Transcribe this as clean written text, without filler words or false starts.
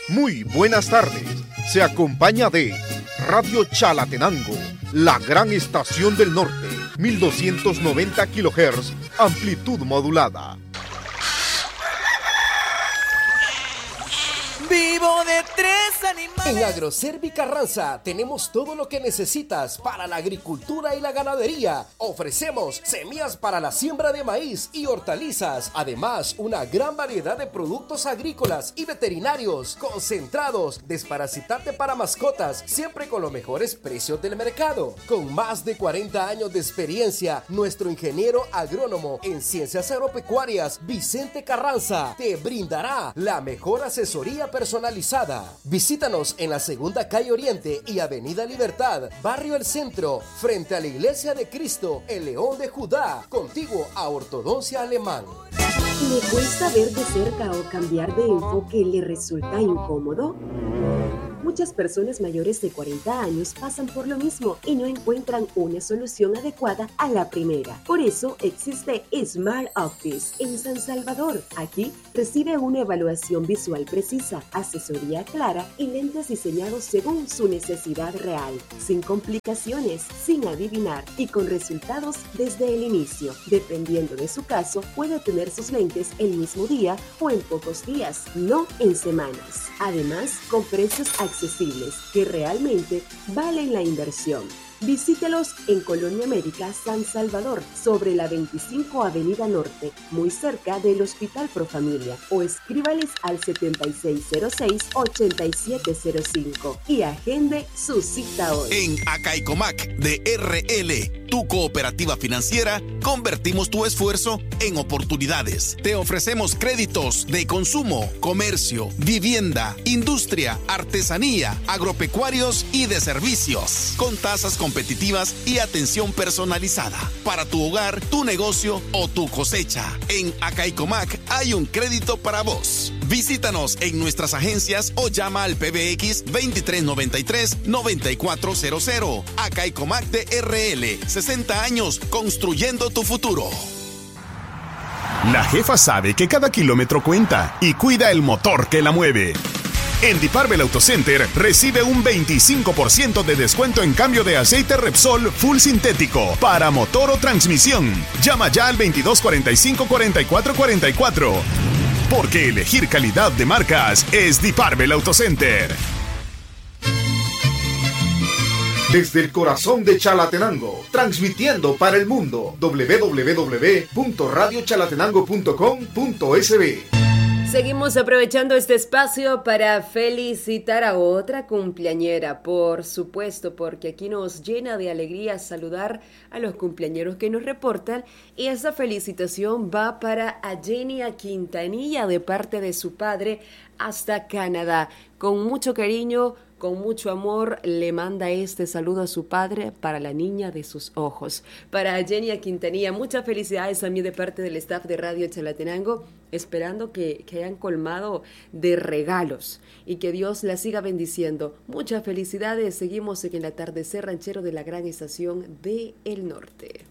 Muy buenas tardes. Se acompaña de Radio Chalatenango, la gran estación del norte, 1290 kHz, amplitud modulada. Vivo de tres animales. En Agroservi Carranza tenemos todo lo que necesitas para la agricultura y la ganadería. Ofrecemos semillas para la siembra de maíz y hortalizas. Además, una gran variedad de productos agrícolas y veterinarios, concentrados, desparasitante para mascotas, siempre con los mejores precios del mercado. Con más de 40 años de experiencia, nuestro ingeniero agrónomo en ciencias agropecuarias, Vicente Carranza, te brindará la mejor asesoría personalizada. Visítanos en la Segunda Calle Oriente y Avenida Libertad, Barrio El Centro, frente a la Iglesia de Cristo, el León de Judá, contiguo a Ortodoncia Alemán. ¿Le cuesta ver de cerca o cambiar de enfoque le resulta incómodo? Muchas personas mayores de 40 años pasan por lo mismo y no encuentran una solución adecuada a la primera. Por eso existe Smart Optics en San Salvador. Aquí recibe una evaluación visual precisa, asesoría clara y lentes diseñados según su necesidad real, sin complicaciones, sin adivinar y con resultados desde el inicio. Dependiendo de su caso, puede tener sus lentes el mismo día o en pocos días, no en semanas. Además, con precios accesibles que realmente valen la inversión. Visítelos en Colonia América, San Salvador, sobre la 25 Avenida Norte, muy cerca del Hospital Profamilia, o escríbales al 7606-8705 y agende su cita hoy. En Acaicomac de RL, tu cooperativa financiera, convertimos tu esfuerzo en oportunidades. Te ofrecemos créditos de consumo, comercio, vivienda, industria, artesanía, agropecuarios y de servicios, con tasas competitivas y atención personalizada para tu hogar, tu negocio o tu cosecha. En Acaicomac hay un crédito para vos. Visítanos en nuestras agencias o llama al PBX 2393-9400. Acaicomac de RL, 60 años construyendo tu futuro. La jefa sabe que cada kilómetro cuenta y cuida el motor que la mueve. En Diparvel Autocenter recibe un 25% de descuento en cambio de aceite Repsol Full Sintético para motor o transmisión. Llama ya al 2245-4444. Porque elegir calidad de marcas es Diparvel Autocenter. Desde el corazón de Chalatenango, transmitiendo para el mundo, www.radiochalatenango.com.sb. Seguimos aprovechando este espacio para felicitar a otra cumpleañera, por supuesto, porque aquí nos llena de alegría saludar a los cumpleañeros que nos reportan, y esta felicitación va para Jenny Quintanilla de parte de su padre hasta Canadá. Con mucho cariño, con mucho amor, le manda este saludo a su padre para la niña de sus ojos. Para Jenny Quintanilla, muchas felicidades también de parte del staff de Radio Chalatenango, esperando que hayan colmado de regalos y que Dios la siga bendiciendo. Muchas felicidades, seguimos en el atardecer ranchero de la gran estación de El Norte.